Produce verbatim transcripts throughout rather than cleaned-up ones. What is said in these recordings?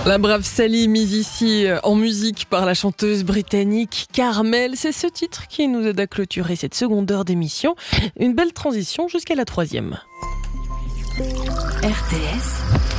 La brave Sally, mise ici en musique par la chanteuse britannique Carmel. C'est ce titre qui nous aide à clôturer cette seconde heure d'émission. Une belle transition jusqu'à la troisième. R T S.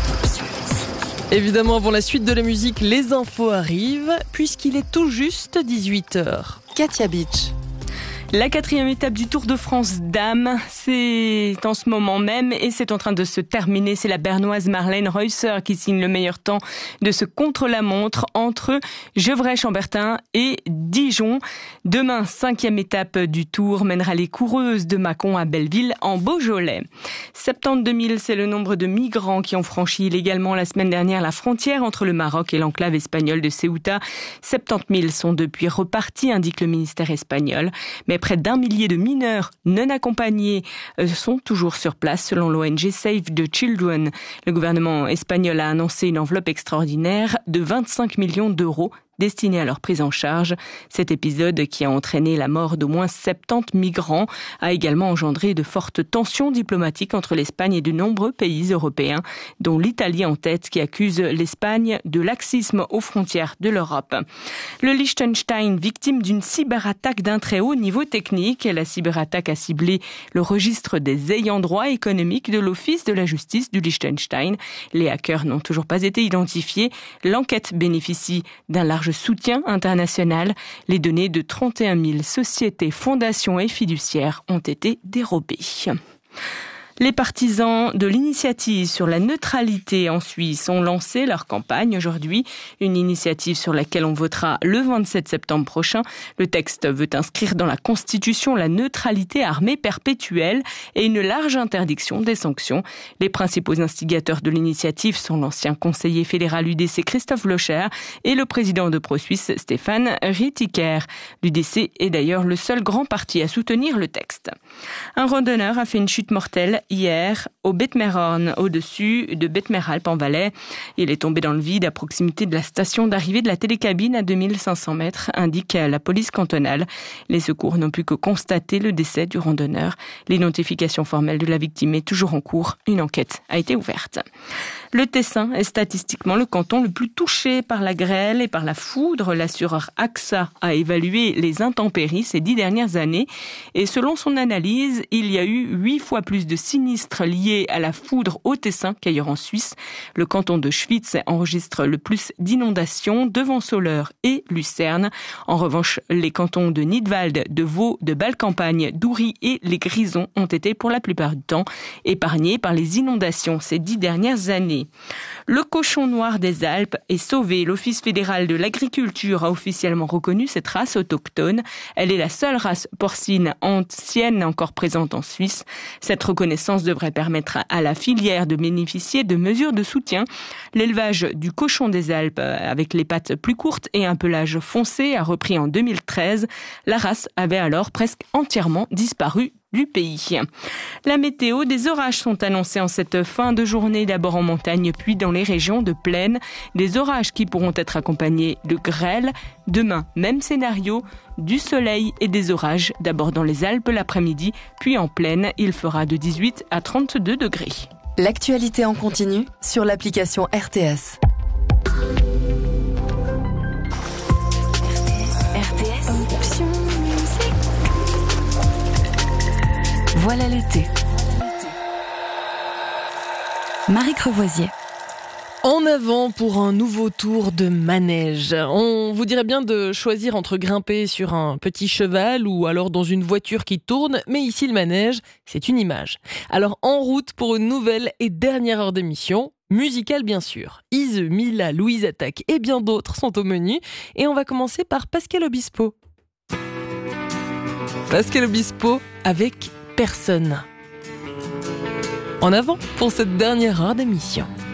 Évidemment, avant la suite de la musique, les infos arrivent, puisqu'il est tout juste dix-huit heures. Katia Beach. La quatrième étape du Tour de France Dames, c'est en ce moment même et c'est en train de se terminer. C'est la Bernoise Marlène Reusser qui signe le meilleur temps de ce contre-la-montre entre Gevrey-Chambertin et Dijon. Demain, cinquième étape du Tour mènera les coureuses de Mâcon à Belleville en Beaujolais. soixante-douze mille, c'est le nombre de migrants qui ont franchi illégalement la semaine dernière la frontière entre le Maroc et l'enclave espagnole de Ceuta. soixante-dix mille sont depuis repartis, indique le ministère espagnol. Mais près d'un millier de mineurs non accompagnés sont toujours sur place, selon l'O N G Save the Children. Le gouvernement espagnol a annoncé une enveloppe extraordinaire de vingt-cinq millions d'euros destinés à leur prise en charge. Cet épisode, qui a entraîné la mort d'au moins soixante-dix migrants, a également engendré de fortes tensions diplomatiques entre l'Espagne et de nombreux pays européens, dont l'Italie en tête, qui accuse l'Espagne de laxisme aux frontières de l'Europe. Le Liechtenstein, victime d'une cyberattaque d'un très haut niveau technique. La cyberattaque a ciblé le registre des ayants droit économiques de l'Office de la justice du Liechtenstein. Les hackers n'ont toujours pas été identifiés. L'enquête bénéficie d'un large soutien international. Les données de trente et un mille sociétés, fondations et fiduciaires ont été dérobées. Les partisans de l'initiative sur la neutralité en Suisse ont lancé leur campagne aujourd'hui, une initiative sur laquelle on votera le vingt-sept septembre prochain. Le texte veut inscrire dans la Constitution la neutralité armée perpétuelle et une large interdiction des sanctions. Les principaux instigateurs de l'initiative sont l'ancien conseiller fédéral U D C Christophe Locher et le président de ProSuisse Stéphane Ritiker. L'U D C est d'ailleurs le seul grand parti à soutenir le texte. Un randonneur a fait une chute mortelle hier au Betmerhorn, au-dessus de Betmeralp en Valais. Il est tombé dans le vide à proximité de la station d'arrivée de la télécabine à deux mille cinq cents mètres, indique la police cantonale. Les secours n'ont pu que constater le décès du randonneur. L'identification formelle de la victime est toujours en cours. Une enquête a été ouverte. Le Tessin est statistiquement le canton le plus touché par la grêle et par la foudre. L'assureur A X A a évalué les intempéries ces dix dernières années et selon son analyse, il y a eu huit fois plus de sinistres liés à la foudre au Tessin qu'ailleurs en Suisse. Le canton de Schwytz enregistre le plus d'inondations devant Soleure et Lucerne. En revanche, les cantons de Nidwald, de Vaud, de Bâle-Campagne, d'Oury et les Grisons ont été pour la plupart du temps épargnés par les inondations ces dix dernières années. Le cochon noir des Alpes est sauvé. L'Office fédéral de l'agriculture a officiellement reconnu cette race autochtone. Elle est la seule race porcine ancienne encore présente en Suisse. Cette reconnaissance devrait permettre à la filière de bénéficier de mesures de soutien. L'élevage du cochon des Alpes, avec les pattes plus courtes et un pelage foncé, a repris en deux mille treize. La race avait alors presque entièrement disparu du pays. La météo, des orages sont annoncés en cette fin de journée, d'abord en montagne puis dans les régions de plaine. Des orages qui pourront être accompagnés de grêle. Demain, même scénario, du soleil et des orages, d'abord dans les Alpes l'après-midi, puis en plaine. Il fera de dix-huit à trente-deux degrés. L'actualité en continu sur l'application R T S. R T S, option musique. Voilà l'été. Marie Crevoisier. En avant pour un nouveau tour de manège. On vous dirait bien de choisir entre grimper sur un petit cheval ou alors dans une voiture qui tourne, mais ici le manège, c'est une image. Alors en route pour une nouvelle et dernière heure d'émission, musicale bien sûr. Ise, Mila, Louise Attaque et bien d'autres sont au menu. Et on va commencer par Pascal Obispo. Pascal Obispo avec Personne. En avant pour cette dernière heure d'émission.